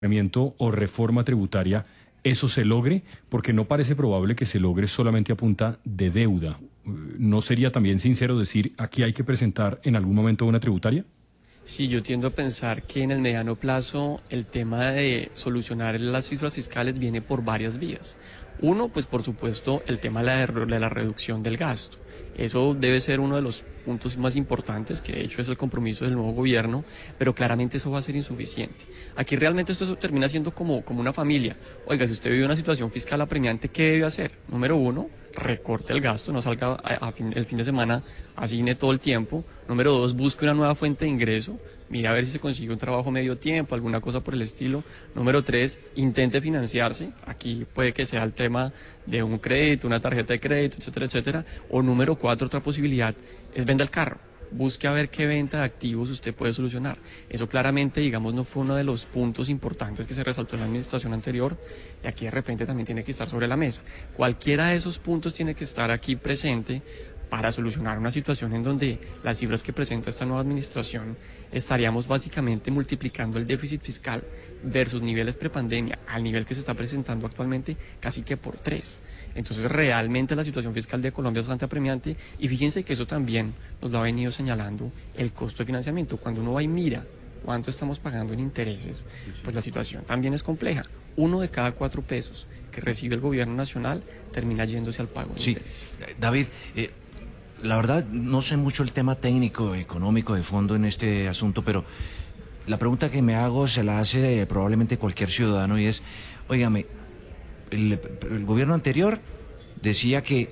o reforma tributaria, eso se logre, porque no parece probable que se logre solamente a punta de deuda. ¿No sería también sincero decir aquí hay que presentar en algún momento una tributaria? Sí, yo tiendo a pensar que en el mediano plazo el tema de solucionar las cifras fiscales viene por varias vías. Uno, pues por supuesto, el tema de la reducción del gasto. Eso debe ser uno de los puntos más importantes, que de hecho es el compromiso del nuevo gobierno, pero claramente eso va a ser insuficiente. Aquí realmente esto termina siendo como una familia. Oiga, si usted vive una situación fiscal apremiante, ¿qué debe hacer? Número uno, recorte el gasto, no salga el fin de semana a cine todo el tiempo. Número dos, busque una nueva fuente de ingreso. Mire a ver si se consigue un trabajo medio tiempo, alguna cosa por el estilo. Número tres, intente financiarse. Aquí puede que sea el tema de un crédito, una tarjeta de crédito, etcétera, etcétera. O número cuatro, otra posibilidad es venda el carro. Busque a ver qué venta de activos usted puede solucionar. Eso claramente, digamos, no fue uno de los puntos importantes que se resaltó en la administración anterior, y aquí de repente también tiene que estar sobre la mesa. Cualquiera de esos puntos tiene que estar aquí presente para solucionar una situación en donde las cifras que presenta esta nueva administración estaríamos básicamente multiplicando el déficit fiscal versus niveles prepandemia al nivel que se está presentando actualmente casi que por 3. Entonces realmente la situación fiscal de Colombia es bastante apremiante, y fíjense que eso también nos lo ha venido señalando el costo de financiamiento. Cuando uno va y mira cuánto estamos pagando en intereses, pues la situación también es compleja. 1 de cada 4 pesos que recibe el gobierno nacional termina yéndose al pago de intereses. David, la verdad no sé mucho el tema técnico, económico de fondo en este asunto, pero la pregunta que me hago se la hace probablemente cualquier ciudadano, y es, óigame, el gobierno anterior decía que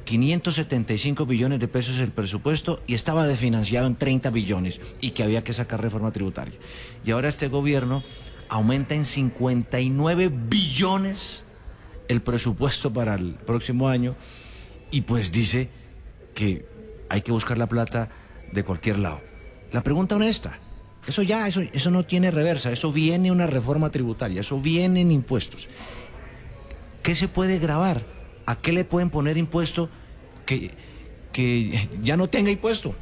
575 billones de pesos el presupuesto y estaba desfinanciado en 30 billones y que había que sacar reforma tributaria. Y ahora este gobierno aumenta en 59 billones el presupuesto para el próximo año, y pues dice que hay que buscar la plata de cualquier lado. La pregunta honesta, eso no tiene reversa, eso viene una reforma tributaria, eso viene en impuestos. ¿Qué se puede gravar? ¿A qué le pueden poner impuesto que ya no tenga impuesto?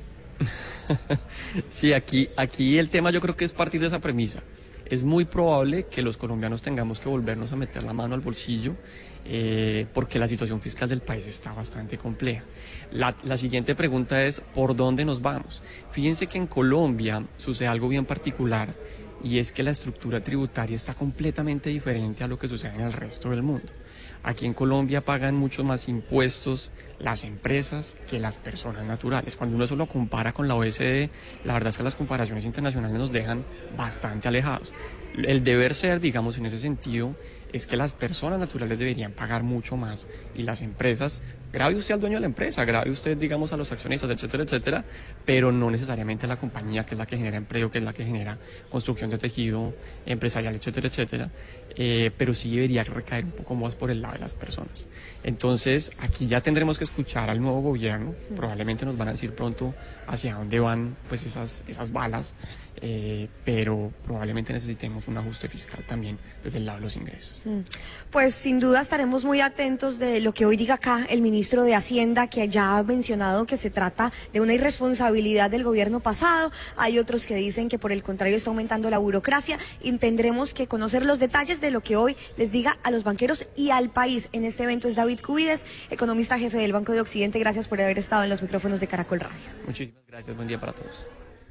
Sí, aquí el tema yo creo que es partir de esa premisa. Es muy probable que los colombianos tengamos que volvernos a meter la mano al bolsillo, porque la situación fiscal del país está bastante compleja. La siguiente pregunta es, ¿por dónde nos vamos? Fíjense que en Colombia sucede algo bien particular, y es que la estructura tributaria está completamente diferente a lo que sucede en el resto del mundo. Aquí en Colombia pagan mucho más impuestos las empresas que las personas naturales. Cuando uno eso lo compara con la OECD, la verdad es que las comparaciones internacionales nos dejan bastante alejados. El deber ser, digamos, en ese sentido, es que las personas naturales deberían pagar mucho más, y las empresas, grave usted al dueño de la empresa, grave usted, digamos, a los accionistas, etcétera, etcétera, pero no necesariamente a la compañía, que es la que genera empleo, que es la que genera construcción de tejido empresarial, etcétera, etcétera, pero sí debería recaer un poco más por el lado de las personas. Entonces, aquí ya tendremos que escuchar al nuevo gobierno, probablemente nos van a decir pronto hacia dónde van pues esas balas, pero probablemente necesitemos un ajuste fiscal también desde el lado de los ingresos. Pues sin duda estaremos muy atentos de lo que hoy diga acá el ministro de Hacienda, que ya ha mencionado que se trata de una irresponsabilidad del gobierno pasado. Hay otros que dicen que por el contrario está aumentando la burocracia, y tendremos que conocer los detalles de lo que hoy les diga a los banqueros y al país. En este evento es David Cubides, economista jefe del Banco de Occidente. Gracias por haber estado en los micrófonos de Caracol Radio. Muchísimas gracias, buen día para todos.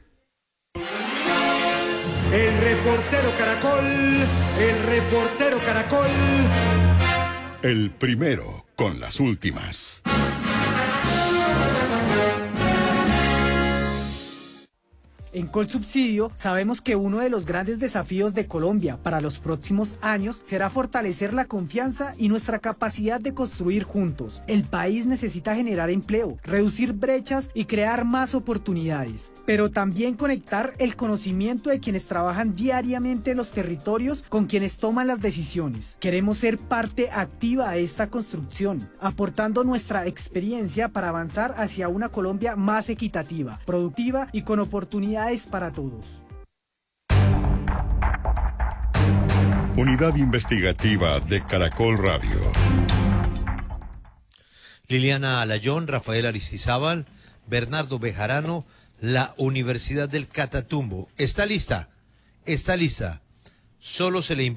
El reportero Caracol. El primero con las últimas. En Colsubsidio sabemos que uno de los grandes desafíos de Colombia para los próximos años será fortalecer la confianza y nuestra capacidad de construir juntos. El país necesita generar empleo, reducir brechas y crear más oportunidades, pero también conectar el conocimiento de quienes trabajan diariamente en los territorios con quienes toman las decisiones. Queremos ser parte activa de esta construcción, aportando nuestra experiencia para avanzar hacia una Colombia más equitativa, productiva y con oportunidades para todos. Unidad Investigativa de Caracol Radio. Liliana Alayón, Rafael Aristizábal, Bernardo Bejarano, la Universidad del Catatumbo. ¿Está lista? Está lista solo se le